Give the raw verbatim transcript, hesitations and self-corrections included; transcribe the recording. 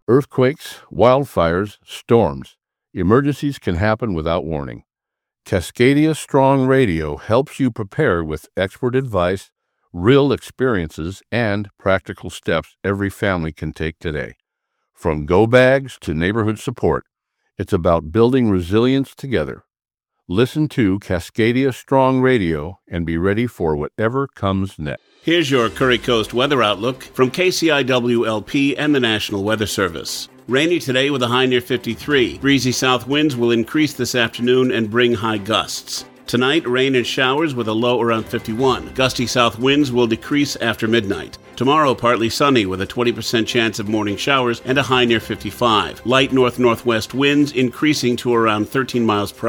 Earthquakes, wildfires, storms. Emergencies can happen without warning. Cascadia Strong Radio helps you prepare with expert advice, real experiences, and practical steps every family can take today. From go bags to neighborhood support, it's about building resilience together. Listen to Cascadia Strong Radio and be ready for whatever comes next. Here's your Curry Coast weather outlook from K C I W L P and the National Weather Service. Rainy today with a high near fifty-three. Breezy south winds will increase this afternoon and bring high gusts. Tonight, rain and showers with a low around fifty-one. Gusty south winds will decrease after midnight. Tomorrow, partly sunny with a twenty percent chance of morning showers and a high near fifty-five. Light north-northwest winds increasing to around thirteen miles per hour.